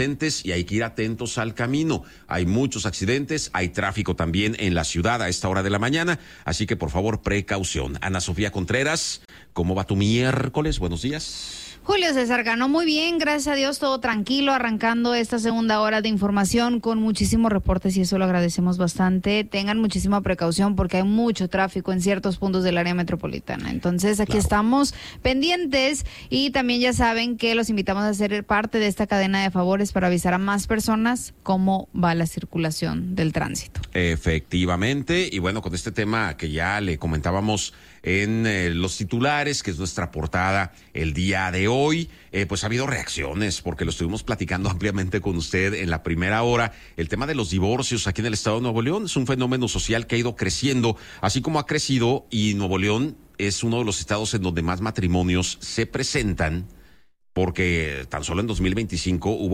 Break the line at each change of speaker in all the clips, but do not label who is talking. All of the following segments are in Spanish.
y hay que ir atentos al camino. Hay muchos accidentes, hay tráfico también en la ciudad a esta hora de la mañana, así que por favor precaución. Ana Sofía Contreras, ¿cómo va tu miércoles? Buenos días.
Julio César Cano, muy bien, gracias a Dios, todo tranquilo, arrancando esta segunda hora de información con muchísimos reportes y eso lo agradecemos bastante. Tengan muchísima precaución porque hay mucho tráfico en ciertos puntos del área metropolitana. Entonces aquí estamos pendientes y también ya saben que los invitamos a ser parte de esta cadena de favores para avisar a más personas cómo va la circulación del tránsito.
Efectivamente, y bueno, con este tema que ya le comentábamos en los titulares, que es nuestra portada el día de hoy, pues ha habido reacciones, porque lo estuvimos platicando ampliamente con usted en la primera hora. El tema de los divorcios aquí en el estado de Nuevo León es un fenómeno social que ha ido creciendo, así como ha crecido, y Nuevo León es uno de los estados en donde más matrimonios se presentan, porque tan solo en 2025 hubo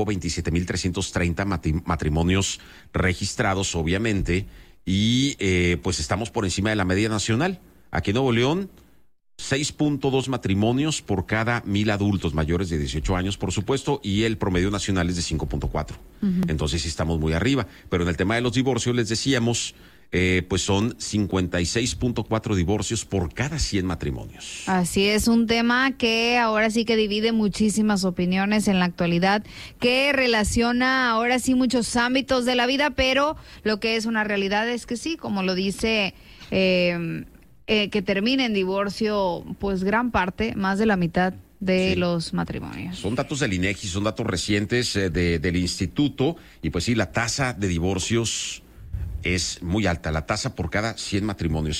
27,330 matrimonios registrados, obviamente, y pues estamos por encima de la media nacional. Aquí en Nuevo León, 6.2 matrimonios por cada 1,000 adultos mayores de 18 años, por supuesto, y el promedio nacional es de 5.4. Entonces sí estamos muy arriba. Pero en el tema de los divorcios, les decíamos, pues son 56.4 divorcios por cada 100 matrimonios.
Así es, un tema que ahora sí que divide muchísimas opiniones en la actualidad, que relaciona ahora sí muchos ámbitos de la vida, pero lo que es una realidad es que sí, como lo dice... que termine en divorcio, pues gran parte, más de la mitad de los matrimonios.
Son datos del INEGI, son datos recientes del instituto, y pues sí, la tasa de divorcios es muy alta, la tasa por cada 100 matrimonios,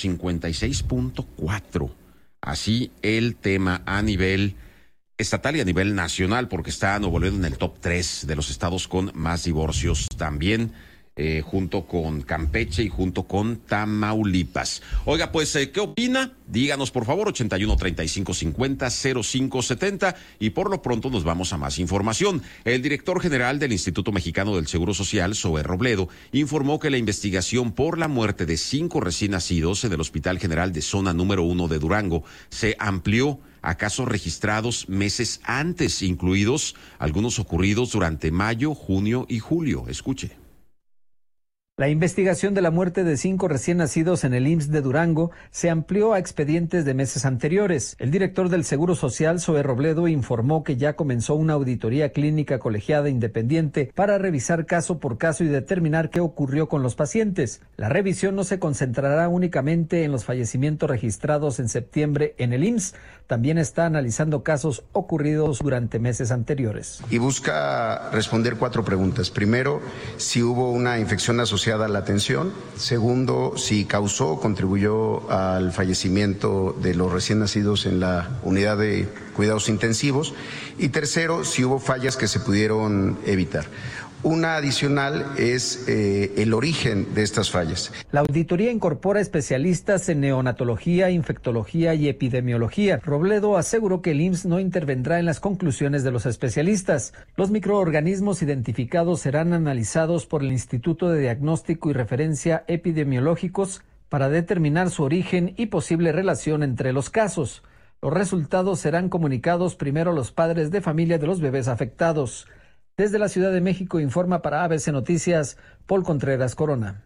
56.4. Así el tema a nivel estatal y a nivel nacional, porque está Nuevo León en el top 3 de los estados con más divorcios también, junto con Campeche y junto con Tamaulipas. Oiga, pues, ¿qué opina? Díganos, por favor, 81-3550-0570, y por lo pronto nos vamos a más información. El director general del Instituto Mexicano del Seguro Social, Zoe Robledo, informó que la investigación por la muerte de 5 recién nacidos en el Hospital General de Zona número 1 de Durango se amplió a casos registrados meses antes, incluidos algunos ocurridos durante mayo, junio y julio. Escuche.
La investigación de la muerte de 5 recién nacidos en el IMSS de Durango se amplió a expedientes de meses anteriores. El director del Seguro Social, Zoe Robledo, informó que ya comenzó una auditoría clínica colegiada independiente para revisar caso por caso y determinar qué ocurrió con los pacientes. La revisión no se concentrará únicamente en los fallecimientos registrados en septiembre en el IMSS, también está analizando casos ocurridos durante meses anteriores.
Y busca responder 4 preguntas. Primero, si hubo una infección asociada a la atención. Segundo, si causó o contribuyó al fallecimiento de los recién nacidos en la unidad de cuidados intensivos. Y tercero, si hubo fallas que se pudieron evitar. Una adicional es el origen de estas fallas.
La auditoría incorpora especialistas en neonatología, infectología y epidemiología. Robledo aseguró que el IMSS no intervendrá en las conclusiones de los especialistas. Los microorganismos identificados serán analizados por el Instituto de Diagnóstico y Referencia Epidemiológicos para determinar su origen y posible relación entre los casos. Los resultados serán comunicados primero a los padres de familia de los bebés afectados. Desde la Ciudad de México informa para ABC Noticias, Paul Contreras Corona.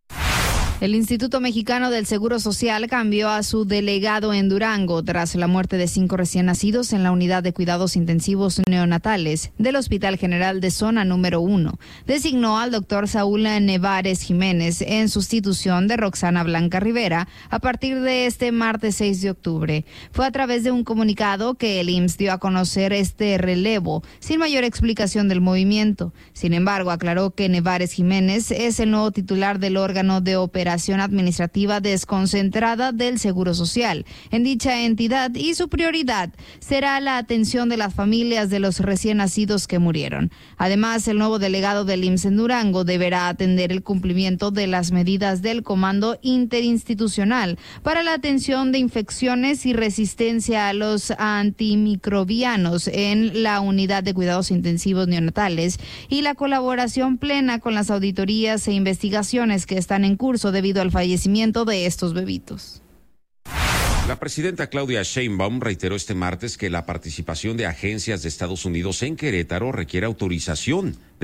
El Instituto Mexicano del Seguro Social cambió a su delegado en Durango tras la muerte de 5 recién nacidos en la unidad de cuidados intensivos neonatales del Hospital General de Zona número 1. Designó al doctor Saúl Nevares Jiménez en sustitución de Roxana Blanca Rivera a partir de este martes 6 de octubre. Fue a través de un comunicado que el IMSS dio a conocer este relevo, sin mayor explicación del movimiento. Sin embargo, aclaró que Nevares Jiménez es el nuevo titular del órgano de operación administrativa desconcentrada del Seguro Social en dicha entidad, y su prioridad será la atención de las familias de los recién nacidos que murieron. Además, el nuevo delegado del IMSS en Durango deberá atender el cumplimiento de las medidas del Comando Interinstitucional para la atención de infecciones y resistencia a los antimicrobianos en la unidad de cuidados intensivos neonatales y la colaboración plena con las auditorías e investigaciones que están en curso debido al fallecimiento de estos bebitos.
La presidenta Claudia Sheinbaum reiteró este martes que la participación de agencias de Estados Unidos en Querétaro requiere autorización